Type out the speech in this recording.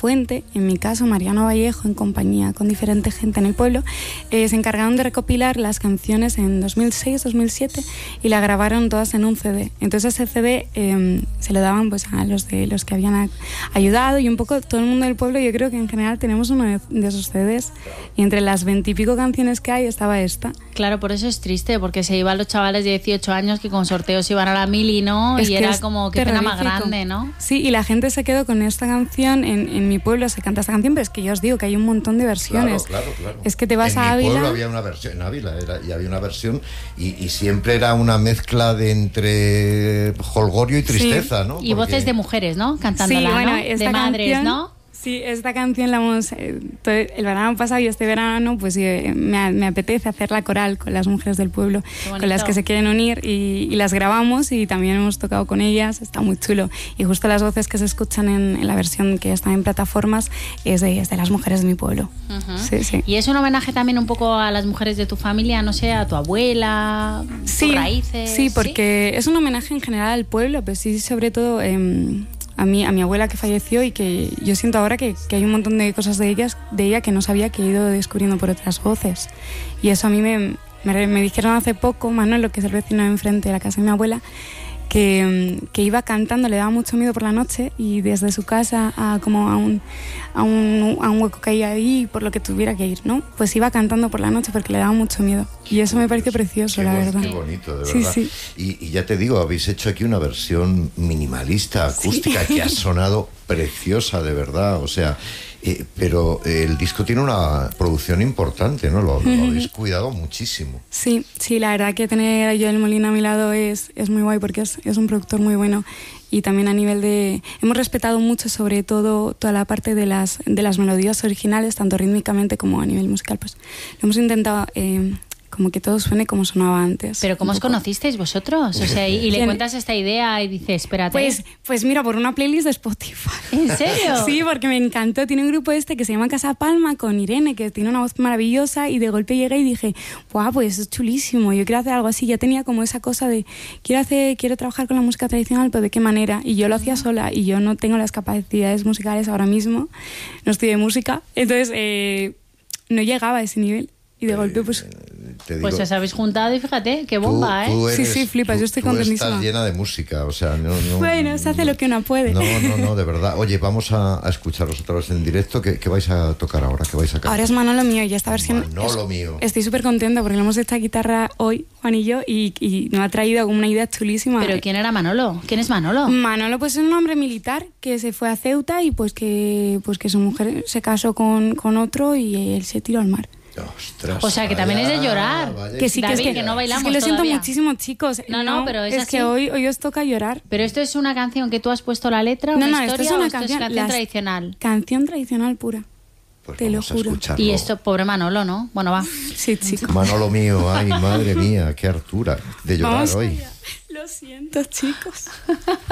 Fuente, en mi caso Mariano Vallejo, en compañía con diferente gente en el pueblo, se encargaron de recopilar las canciones en 2006, 2007 y la grabaron todas en un CD. Entonces ese CD se lo daban pues a los que habían ayudado, y un poco todo el mundo del pueblo. Yo creo que en general tenemos uno de esos CDs, y entre las 20 y pico canciones que hay estaba esta. Claro, por eso es triste, porque se iban los chavales de 18 años que con sorteos iban a la mili, ¿no? Es y que era es como que pena más grande, ¿no? Sí, y la gente se quedó con esta canción. En mi pueblo se canta esta canción, pero es que yo os digo que hay un montón de versiones. Claro. Es que te vas a Ávila. En mi pueblo había una versión, en Ávila y había una versión, y siempre era una mezcla de entre jolgorio y tristeza, sí. ¿no? Y voces de mujeres, ¿no? Cantándola, sí, bueno, ¿no? De madres, canción, ¿no? Sí, esta canción la hemos... el verano pasado y este verano pues me apetece hacerla coral con las mujeres del pueblo, con las que se quieren unir, y las grabamos y también hemos tocado con ellas. Está muy chulo. Y justo las voces que se escuchan en la versión que está en plataformas es de las mujeres de mi pueblo. Uh-huh. Sí. Y es un homenaje también un poco a las mujeres de tu familia, no sé, a tu abuela, tus raíces. Sí, porque es un homenaje en general al pueblo, pero sí, sobre todo... a mi abuela, que falleció, y que yo siento ahora que hay un montón de cosas de ella que no sabía, que he ido descubriendo por otras voces. Y eso a mí me dijeron hace poco, Manolo, que es el vecino de enfrente de la casa de mi abuela, que iba cantando, le daba mucho miedo por la noche, y desde su casa a un hueco que hay ahí, por lo que tuviera que ir, ¿no? Pues iba cantando por la noche porque le daba mucho miedo. Y eso me pareció precioso, la verdad. Qué bonito, de verdad. Sí. Y ya te digo, habéis hecho aquí una versión minimalista, acústica, que ha sonado preciosa, de verdad. O sea, pero el disco tiene una producción importante, ¿no? Lo habéis cuidado muchísimo. Sí, la verdad que tener a Joel Molina a mi lado es muy guay, porque es un productor muy bueno. Y también a nivel de... Hemos respetado mucho, sobre todo, toda la parte de las melodías originales, tanto rítmicamente como a nivel musical. Pues lo hemos intentado... como que todo suene como sonaba antes. ¿Pero cómo os conocisteis vosotros? O sea, y le cuentas esta idea y dices, espérate. Pues mira, por una playlist de Spotify. ¿En serio? Sí, porque me encantó. Tiene un grupo que se llama Casa Palma, con Irene, que tiene una voz maravillosa, y de golpe llegué y dije, ¡guau, pues es chulísimo! Yo quiero hacer algo así. Ya tenía como esa cosa de, quiero trabajar con la música tradicional, pero ¿de qué manera? Y yo lo hacía sola, y yo no tengo las capacidades musicales ahora mismo. No estudié música. Entonces, no llegaba a ese nivel. Y de golpe, pues pues os habéis juntado y fíjate, qué bomba, tú ¿eh? Sí, flipas, yo estoy contentísima. Estás llena de música, o sea, no... Bueno, se hace lo que uno puede. No, de verdad. Oye, vamos a escucharos otra vez en directo. ¿Qué vais a tocar ahora? ¿Qué vais a cantar? Ahora es Manolo Mío, y esta versión... Manolo Mío. Estoy súper contenta porque le hemos hecho guitarra hoy, Juan y yo, y nos ha traído como una idea chulísima. ¿Pero quién era Manolo? ¿Quién es Manolo? Manolo, pues es un hombre militar que se fue a Ceuta, y pues que su mujer se casó con otro, y él se tiró al mar. Ostras, o sea, que también es de llorar. Que sí, David, que no bailamos. Es que lo siento todavía. muchísimo, chicos. No, pero es así. Que hoy os toca llorar. ¿Pero esto es una canción que tú has puesto la letra, una historia, esto es una canción tradicional? Canción tradicional pura. Pues te lo juro. Y esto, pobre Manolo, ¿no? Bueno, va. Sí, chico. Manolo Mío, ay, madre mía, qué hartura de llorar hoy. Lo siento, chicos.